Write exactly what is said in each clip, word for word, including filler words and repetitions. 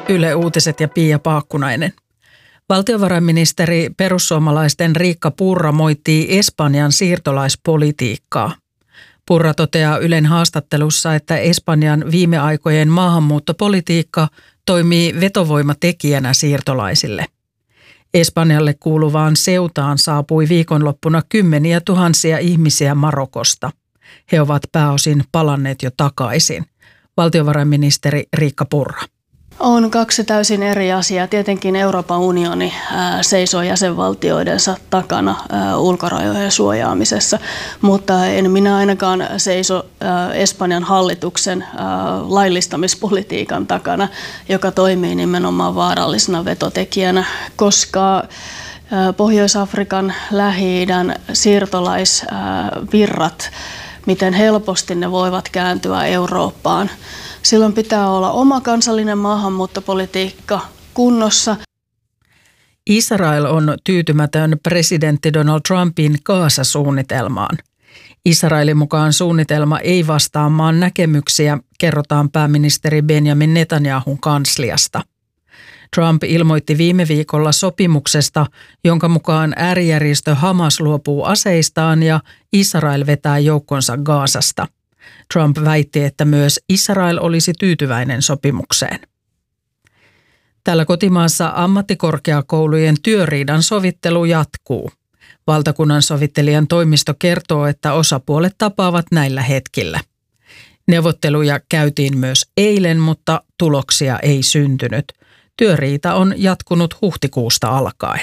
Yle Uutiset ja Pia Paakkunainen. Valtiovarainministeri perussuomalaisten Riikka Purra moittii Espanjan siirtolaispolitiikkaa. Purra toteaa Ylen haastattelussa, että Espanjan viime aikojen maahanmuuttopolitiikka toimii vetovoimatekijänä siirtolaisille. Espanjalle kuuluvaan Ceutaan saapui viikonloppuna kymmeniä tuhansia ihmisiä Marokosta. He ovat pääosin palanneet jo takaisin. Valtiovarainministeri Riikka Purra. On kaksi täysin eri asiaa. Tietenkin Euroopan unioni ää, seisoo jäsenvaltioidensa takana ää, ulkorajojen suojaamisessa, mutta en minä ainakaan seiso ää, Espanjan hallituksen ää, laillistamispolitiikan takana, joka toimii nimenomaan vaarallisena vetotekijänä, koska ää, Pohjois-Afrikan, Lähi-idän siirtolaisvirrat, miten helposti ne voivat kääntyä Eurooppaan. Silloin pitää olla oma kansallinen maahanmuuttopolitiikka kunnossa. Israel on tyytymätön presidentti Donald Trumpin Gaza-suunnitelmaan. Israelin mukaan suunnitelma ei vastaa maan näkemyksiä, kerrotaan pääministeri Benjamin Netanyahun kansliasta. Trump ilmoitti viime viikolla sopimuksesta, jonka mukaan äärijärjestö Hamas luopuu aseistaan ja Israel vetää joukkonsa Gazasta. Trump väitti, että myös Israel olisi tyytyväinen sopimukseen. Tällä kotimaassa ammattikorkeakoulujen työriidan sovittelu jatkuu. Valtakunnan sovittelijan toimisto kertoo, että osapuolet tapaavat näillä hetkillä. Neuvotteluja käytiin myös eilen, mutta tuloksia ei syntynyt. Työriita on jatkunut huhtikuusta alkaen.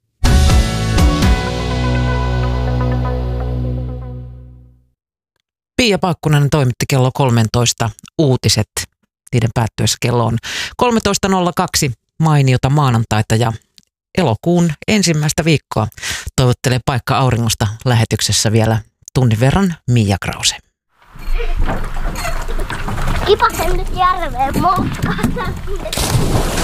Pia Paakkunainen toimitti kello kolmetoista uutiset. Niiden päättyessä kello on kolmetoista nolla kaksi mainiota maanantaita ja elokuun ensimmäistä viikkoa toivottelee Paikka auringosta lähetyksessä vielä tunnin verran Mia Krause. Kipasen nyt järveen moukkaan.